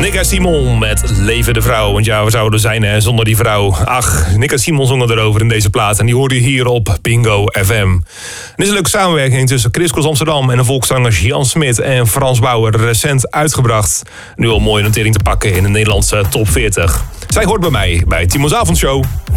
Nick en Simon met Leven de Vrouw. Want ja, we zouden zijn zonder die vrouw. Ach, Nick en Simon zongen erover in deze plaat. En die hoorde je hier op Bingo FM. Er is een leuke samenwerking tussen Chris Cross Amsterdam en de volkszangers Jan Smit en Frans Bauer. Recent uitgebracht. Nu al een mooie notering te pakken in de Nederlandse top 40. Zij hoort bij mij bij Timo's Avondshow.